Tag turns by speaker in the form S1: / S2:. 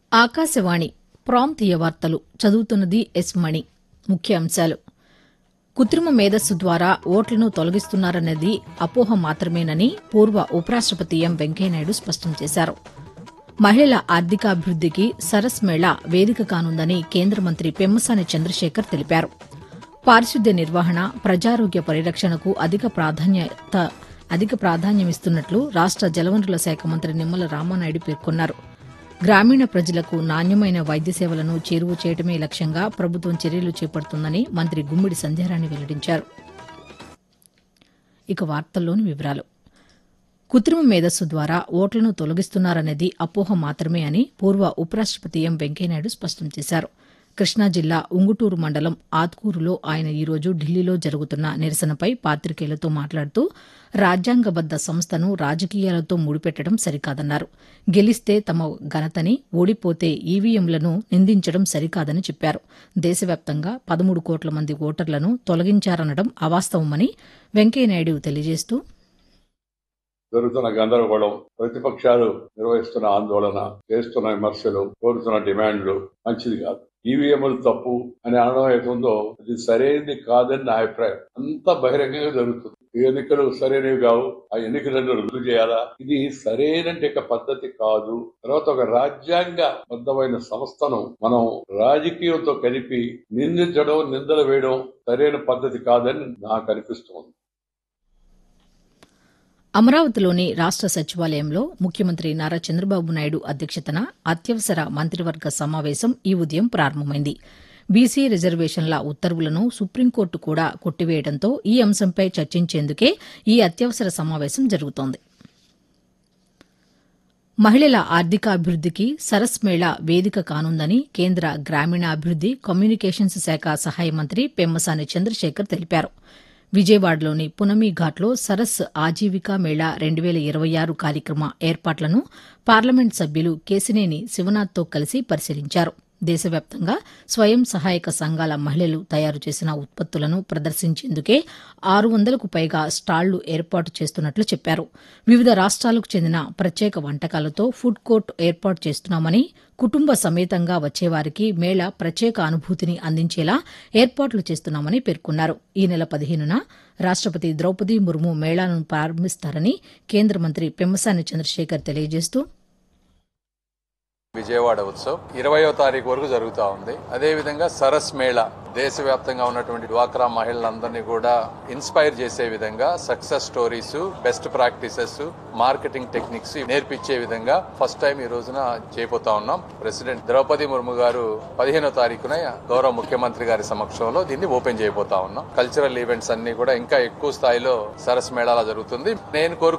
S1: ఆకాశవాణి ప్రాంతీయ వార్తలు చదువుతున్నది ఎస్ మణి. ముఖ్యాంశాలు: కృత్రిమ మేధస్సు ద్వారా ఓట్లను తొలగిస్తున్నారన్నది అపోహ మాత్రమేనని పూర్వ ఉపరాష్టపతి ఎం వెంకయ్యనాయుడు స్పష్టం చేశారు. మహిళల ఆర్థికాభివృద్దికి సరస్ మేళా వేదిక కానుందని కేంద్ర మంత్రి పెమ్మసాని చంద్రశేఖర్ తెలిపారు. పారిశుద్ధ్య నిర్వహణ, ప్రజారోగ్య పరిరక్షణకు అధిక ప్రాధాన్యమిస్తున్నట్లు రాష్ట జలవనరుల శాఖ మంత్రి నిమ్మల రామానాయుడు పేర్కొన్నారు. గ్రామీణ ప్రజలకు నాణ్యమైన వైద్య సేవలను చేరువ చేయడమే లక్ష్యంగా ప్రభుత్వం చర్యలు చేపడుతుందని మంత్రి గుమ్మిడి సంధ్యారాణి వెల్లడించారు. ఇక వార్తల్లోని వివరాలు: కృత్రిమ మేధస్సు ద్వారా ఓట్లను తొలగిస్తున్నారనేది అపోహ మాత్రమే అని పూర్వ ఉపరాష్టపతి ఎం వెంకయ్యనాయుడు స్పష్టం చేశారు. కృష్ణా జిల్లా ఉంగుటూరు మండలం ఆత్కూరులో ఆయన ఈరోజు ఢిల్లీలో జరుగుతున్న నిరసనపై పాతికేయులతో మాట్లాడుతూ రాజ్యాంగబద్ద సంస్థను రాజకీయాలతో ముడిపెట్టడం సరికాదన్నారు. గెలిస్తే తమ ఘనతని, ఓడిపోతే ఈవీఎంలను నిందించడం సరికాదని చెప్పారు. దేశవ్యాప్తంగా 13 కోట్ల మంది ఓటర్లను తొలగించారనడం అవాస్తవమని వెంకయ్యనాయుడు తెలియజేస్తూ,
S2: జరుగుతున్న గందరగోళం, ప్రతిపక్షాలు నిర్వహిస్తున్న ఆందోళన, చేస్తున్న విమర్శలు, కోరుతున్న డిమాండ్లు మంచిది కాదు. ఈవీఎంలు తప్పు అని అనడం ఏటుందో అది సరైనది కాదని నా అభిప్రాయం. అంతా బహిరంగంగా జరుగుతుంది. ఈ ఎన్నికలు సరైనవి కావు, ఆ ఎన్నికలను రద్దు చేయాలా, ఇది సరైన పద్ధతి కాదు. తర్వాత ఒక రాజ్యాంగబద్ధమైన సంస్థను మనం రాజకీయంతో కలిపి నిందించడం, నిందలు వేయడం సరైన పద్ధతి కాదని నాకు అనిపిస్తోంది.
S1: అమరావతిలోని రాష్ట సచివాలయంలో ముఖ్యమంత్రి నారా చంద్రబాబు నాయుడు అధ్యక్షతన అత్యవసర మంత్రివర్గ సమావేశం ఈ ఉదయం ప్రారంభమైంది. బీసీ రిజర్వేషన్ల ఉత్తర్వులను సుప్రీంకోర్టు కూడా కొట్టివేయడంతో ఈ అంశంపై చర్చించేందుకే ఈ అత్యవసర సమావేశం జరుగుతోంది. మహిళల ఆర్థికాభివృద్దికి సరస్ మేళా వేదిక కానుందని కేంద్ర గ్రామీణాభివృద్ది, కమ్యూనికేషన్స్ శాఖ సహాయ మంత్రి పెమ్మసాని చంద్రశేఖర్ తెలిపారు. విజయవాడలోని పునమి ఘాట్లో సరస్ ఆజీవికా మేళా 2026 కార్యక్రమ ఏర్పాట్లను పార్లమెంట్ సభ్యులు కేశినేని శివనాథ్తో కలిసి పరిశీలించారు. దేశవ్యాప్తంగా స్వయం సహాయక సంఘాల మహిళలు తయారు చేసిన ఉత్పత్తులను ప్రదర్శించేందుకే 600కు పైగా స్టాళ్లు ఏర్పాటు చేస్తున్నట్లు చెప్పారు. వివిధ రాష్ట్రాలకు చెందిన ప్రత్యేక వంటకాలతో ఫుడ్ కోర్టు ఏర్పాటు చేస్తున్నామని, కుటుంబ సమేతంగా వచ్చేవారికి మేళా ప్రత్యేక అనుభూతిని అందించేలా ఏర్పాట్లు చేస్తున్నామని పేర్కొన్నారు. ఈ నెల 15న రాష్టపతి ద్రౌపది ముర్ము మేళాను ప్రారంభిస్తారని కేంద్ర మంత్రి పెమ్మసాని చంద్రశేఖర్ తెలియజేస్తూ,
S3: విజయవాడ ఉత్సవ్ 20వ తారీఖు వరకు జరుగుతా ఉంది. అదేవిధంగా సరస్ మేళా దేశవ్యాప్తంగా ఉన్నటువంటి డ్వాక్రా మహిళలందరినీ కూడా ఇన్స్పైర్ చేసే విధంగా success stories, best practices, marketing techniques నేర్పించే విధంగా ఫస్ట్ టైం ఈ రోజున చేయబోతా ఉన్నాం. ప్రెసిడెంట్ ద్రౌపది ముర్ము గారు 15వ తారీఖున గౌరవ ముఖ్యమంత్రి గారి సమక్షంలో దీన్ని ఓపెన్ చేయబోతా ఉన్నాం. కల్చరల్ ఈవెంట్స్ అన్ని కూడా ఇంకా ఎక్కువ స్థాయిలో సరస్ మేళాలా జరుగుతుంది. నేను